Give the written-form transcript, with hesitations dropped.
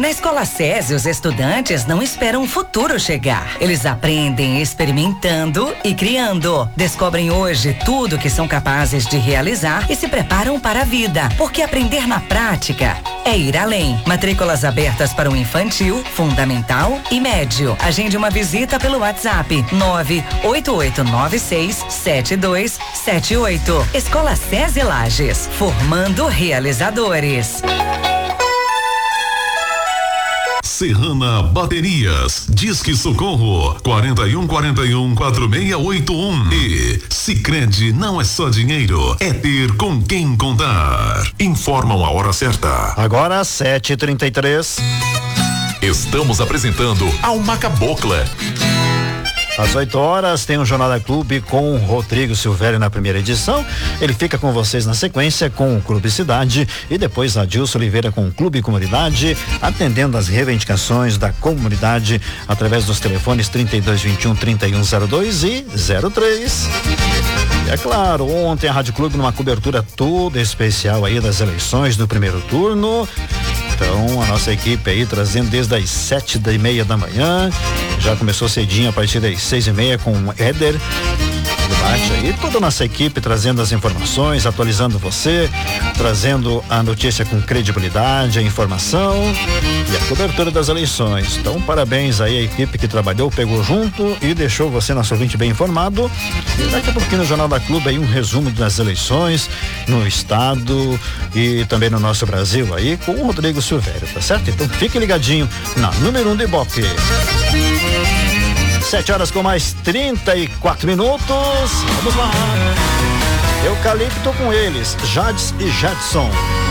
Na Escola SESI, os estudantes não esperam o futuro chegar. Eles aprendem experimentando e criando. Descobrem hoje tudo que são capazes de realizar e se preparam para a vida, porque aprender na prática é ir além. Matrículas abertas para o infantil, fundamental e médio. Agende uma visita pelo WhatsApp 988967278. Escola SESI Lages, formando realizadores. Serrana Baterias, Disque Socorro 4141-4681. E Sicredi não é só dinheiro, é ter com quem contar. Informam a hora certa. Agora 7h33. Estamos apresentando Alma Cabocla. Às 8 horas tem o Jornal da Clube com o Rodrigo Silvério na primeira edição. Ele fica com vocês na sequência com o Clube Cidade e depois a Dilson Oliveira com o Clube Comunidade, atendendo as reivindicações da comunidade através dos telefones 3221-3102 e 03. E é claro, ontem a Rádio Clube numa cobertura toda especial aí das eleições do primeiro turno. Então, a nossa equipe aí trazendo desde as 7h30 da manhã, já começou cedinho a partir das 6h30 com o Éder. Debate aí, toda a nossa equipe trazendo as informações, atualizando você, trazendo a notícia com credibilidade, a informação e a cobertura das eleições. Então, parabéns aí à equipe que trabalhou, pegou junto e deixou você, nosso ouvinte, bem informado. E daqui a pouquinho no Jornal da Clube aí um resumo das eleições no estado e também no nosso Brasil aí com o Rodrigo Silvério, tá certo? Então fique ligadinho na número 1 do Ibope. 7 horas com mais 34 minutos. Vamos lá. Eucalipto com eles, Jades e Jadson.